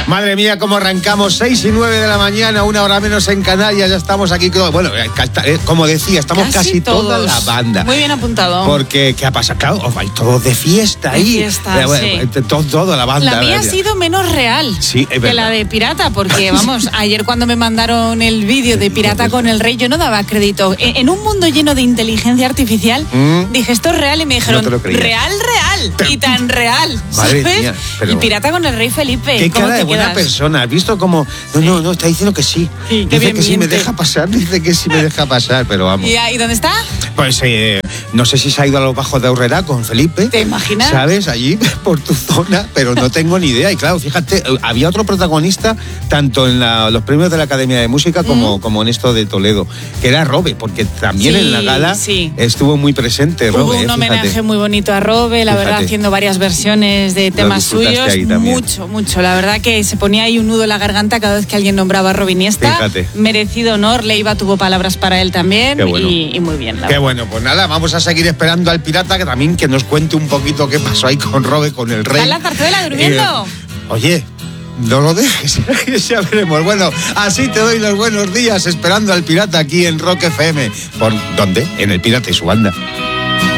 Madre mía, cómo arrancamos, 6:09 de la mañana, 1 hora menos en Canarias, ya estamos aquí, bueno, como decía, estamos casi toda la banda. Muy bien apuntado. Porque, ¿qué ha pasado? Claro, os vais todos de fiesta ahí. Toda la banda. La mía ha sido menos real que la de Pirata, porque vamos, ayer cuando me mandaron el vídeo de Pirata con el Rey, yo no daba crédito. En un mundo lleno de inteligencia artificial, dije, esto es real, y me dijeron, real, pero, y tan real, ¿sabes? Mía, y Pirata con el Rey Felipe. Qué cara de buena persona, ¿has visto cómo? No, está diciendo que sí. Dice que sí me deja pasar, pero vamos. ¿Y dónde está? Pues no sé si se ha ido a los bajos de Aurrera con Felipe. ¿Te imaginas? ¿Sabes? Allí, por tu zona, pero no tengo ni idea. Y claro, fíjate, había otro protagonista, tanto en los premios de la Academia de Música como en esto de Toledo, que era Robe, porque también en la gala estuvo muy presente Robe. Hubo un homenaje muy bonito a Robe, la verdad, haciendo varias versiones de temas suyos. Mucho. La verdad que se ponía ahí un nudo en la garganta cada vez que alguien nombraba a Robe Iniesta. Fíjate. Merecido honor, Leiva tuvo palabras para él también. Bueno. Y muy bien. Qué bueno, pues nada, vamos a seguir esperando al Pirata que nos cuente un poquito qué pasó ahí con Robe, con el Rey. ¿Está en la zarzuela durmiendo? Oye, no lo dejes, ya veremos. Bueno, así te doy los buenos días esperando al Pirata aquí en Rock FM. ¿Por dónde? En el Pirata y su banda.